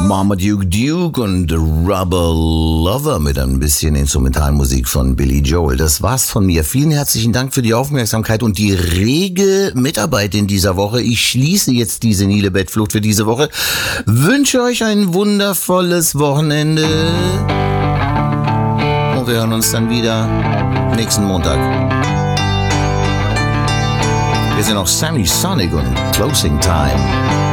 Marmaduke Duke und Rubber Lover mit ein bisschen Instrumentalmusik von Billy Joel. Das war's von mir. Vielen herzlichen Dank für die Aufmerksamkeit und die rege Mitarbeit in dieser Woche. Ich schließe jetzt die senile Bettflucht für diese Woche. Wünsche euch ein wundervolles Wochenende. Und wir hören uns dann wieder nächsten Montag. Wir sind noch Sammy Sonic und Closing Time.